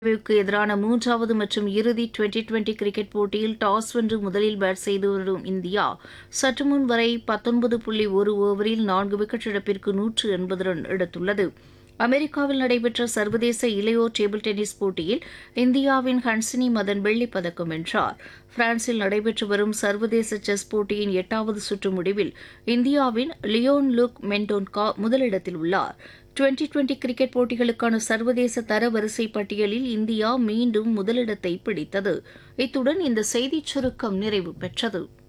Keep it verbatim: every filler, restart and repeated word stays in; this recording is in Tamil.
க்கு எதிரான மூன்றாவது மற்றும் இறுதி டுவெண்டி டுவெண்டி கிரிக்கெட் போட்டியில் டாஸ் வென்று முதலில் பேட் செய்து வரும் இந்தியா சற்றுமுன் வரை பத்தொன்பது புள்ளி ஒரு ஓவரில் நான்கு விக்கெட் இழப்பிற்கு நூற்று எண்பது ரன் எடுத்துள்ளது. அமெரிக்காவில் நடைபெற்ற சர்வதேச இளையோர் டேபிள் டென்னிஸ் போட்டியில் இந்தியாவின் ஹன்சினி மதன் வெள்ளிப் பதக்கம் வென்றார். பிரான்சில் நடைபெற்று வரும் சர்வதேச செஸ் போட்டியின் எட்டாவது சுற்று முடிவில் இந்தியாவின் லியோன் லுக் மென்டோன்கா முதலிடத்தில் உள்ளார். டுவெண்டி டுவெண்டி கிரிக்கெட் போட்டிகளுக்கான சர்வதேச தரவரிசை பட்டியலில் இந்தியா மீண்டும் முதலிடத்தை பிடித்தது. இத்துடன் இந்த செய்திச் சுருக்கம் நிறைவு பெற்றது.